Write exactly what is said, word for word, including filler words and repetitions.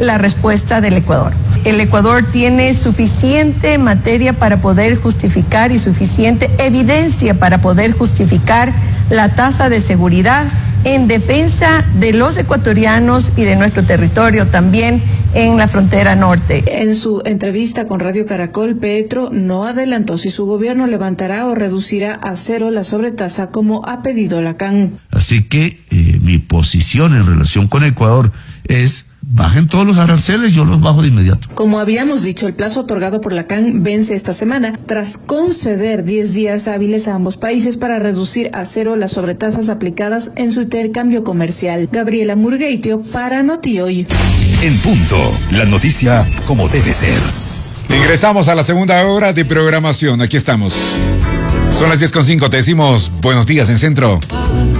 la respuesta del Ecuador. El Ecuador tiene suficiente materia para poder justificar y suficiente evidencia para poder justificar la tasa de seguridad en defensa de los ecuatorianos y de nuestro territorio también en la frontera norte. En su entrevista con Radio Caracol, Petro no adelantó si su gobierno levantará o reducirá a cero la sobretasa como ha pedido la C A N. Así que eh, mi posición en relación con Ecuador es: bajen todos los aranceles, yo los bajo de inmediato. Como habíamos dicho, el plazo otorgado por la C A N vence esta semana, tras conceder diez días hábiles a ambos países para reducir a cero las sobretasas aplicadas en su intercambio comercial. Gabriela Murgueitio para Notihoy. En punto, la noticia como debe ser. Ingresamos a la segunda hora de programación. Aquí estamos. Son las diez con cinco. Te decimos buenos días en Centro.